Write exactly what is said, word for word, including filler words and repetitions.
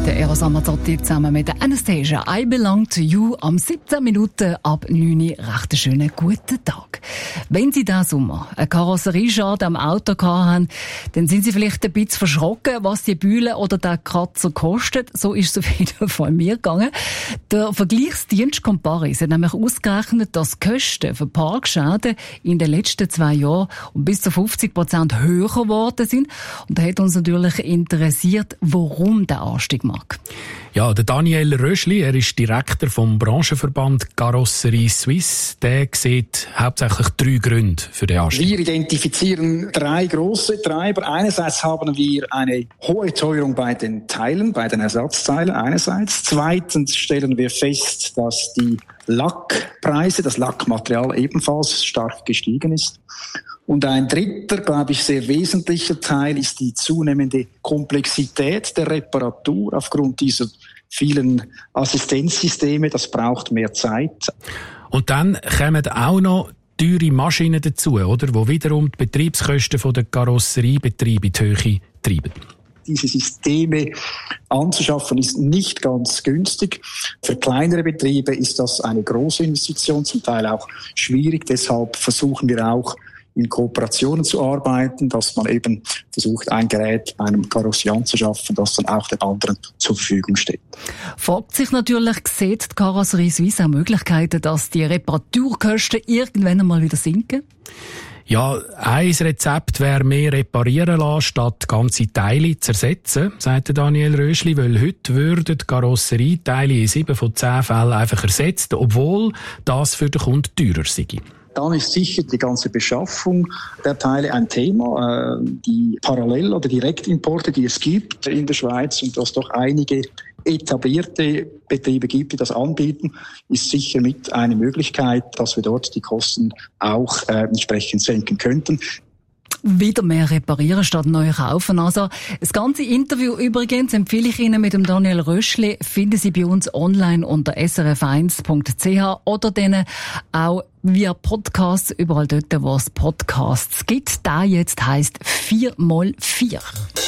Der Eros Ramazzotti zusammen mit der Anastasia. I Belong to You am siebzehn Minuten ab neun Uhr. Recht einen schönen guten Tag. Wenn Sie diesen Sommer einen Karosserieschaden am Auto hatten, dann sind Sie vielleicht ein bisschen verschrocken, was die Bühle oder der Kratzer kostet. So ist es auf jeden Fall mir gegangen. Der Vergleichsdienst Comparis hat nämlich ausgerechnet, dass die Kosten für Parkschäden in den letzten zwei Jahren um bis zu fünfzig Prozent höher geworden sind. Und da hat uns natürlich interessiert, warum der Anstieg macht. Ja, der Daniel Röschli, er ist Direktor vom Branchenverband Karosserie Suisse. Der sieht hauptsächlich drei Gründe für den Anstieg. Wir identifizieren drei große Treiber. Einerseits haben wir eine hohe Teuerung bei den Teilen, bei den Ersatzteilen einerseits. Zweitens stellen wir fest, dass die Lackpreise, das Lackmaterial ebenfalls stark gestiegen ist. Und ein dritter, glaube ich, sehr wesentlicher Teil ist die zunehmende Komplexität der Reparatur aufgrund dieser vielen Assistenzsysteme. Das braucht mehr Zeit. Und dann kommen auch noch teure Maschinen dazu, oder? Die wiederum die Betriebskosten der Karosseriebetriebe in die Höhe treiben. Diese Systeme anzuschaffen ist nicht ganz günstig. Für kleinere Betriebe ist das eine große Investition, zum Teil auch schwierig. Deshalb versuchen wir auch, in Kooperationen zu arbeiten, dass man eben versucht, ein Gerät bei einem Karosserie anzuschaffen, das dann auch den anderen zur Verfügung steht. Fragt sich natürlich, sieht die Karosserie Suisse auch Möglichkeiten, dass die Reparaturkosten irgendwann einmal wieder sinken? Ja, ein Rezept wäre mehr reparieren lassen, statt ganze Teile zu ersetzen, sagt Daniel Röschli, weil heute würden Karosserieteile in sieben von zehn Fällen einfach ersetzt, obwohl das für den Kunden teurer sei. Dann ist sicher die ganze Beschaffung der Teile ein Thema. Die Parallel- oder Direktimporte, die es gibt in der Schweiz und dass doch einige etablierte Betriebe gibt, die das anbieten, ist sicher mit eine Möglichkeit, dass wir dort die Kosten auch äh, entsprechend senken könnten. Wieder mehr reparieren statt neu kaufen. Also, das ganze Interview übrigens empfehle ich Ihnen mit dem Daniel Röschli. Finden Sie bei uns online unter s r f eins punkt c h oder dann auch via Podcasts, überall dort, wo es Podcasts gibt. Der jetzt heisst vier mal vier.